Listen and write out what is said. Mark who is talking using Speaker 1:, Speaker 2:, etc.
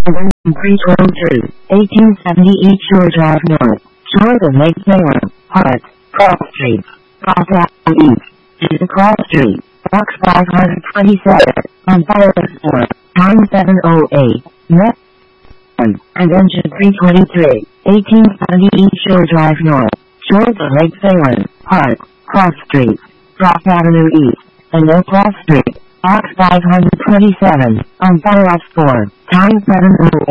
Speaker 1: Urban 323, 1870 East Shore Drive North, Shore of Lake Salem, Park, Cross Street, Cross Avenue East, to the Cross Street, Box 527, on fire 4, time 7:08, Net, and engine 323, 1870 East Shore Drive North, Shore of Lake Salem, Park, Cross Street, Cross Avenue East, and No Cross Street. Box 527, on fire 4, time 7:08.